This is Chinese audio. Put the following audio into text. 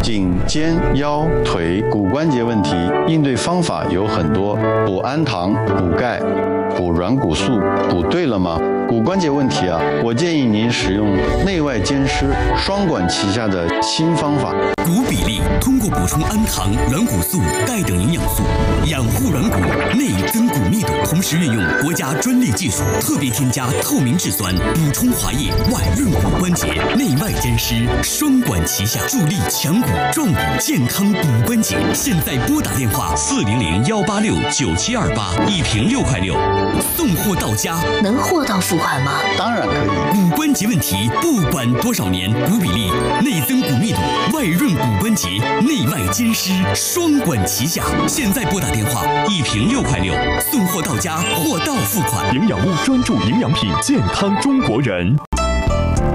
颈、肩、腰、腿、骨关节问题，应对方法有很多，补氨糖、补钙、补软骨素，补对了吗？骨关节问题啊，我建议您使用内外兼施双管齐下的新方法。 骨比例通过补充氨糖、软骨素、钙等营养素，养护软骨，内增骨密度，同时运用国家专利技术，特别添加透明质酸，补充滑液，外润骨关节，内外兼施，双管齐下，助力强骨壮骨，健康骨关节。现在拨打电话400-186-9728，一瓶6块6，送货到家。 能货到付款吗？ 当然可以。 骨关节问题，不管多少年，骨比例、内增骨密度、外润骨关节，内外兼施，双管齐下。现在拨打电话，一瓶6块6，送货到家，货到付款。 营养屋专注营养品，健康中国人。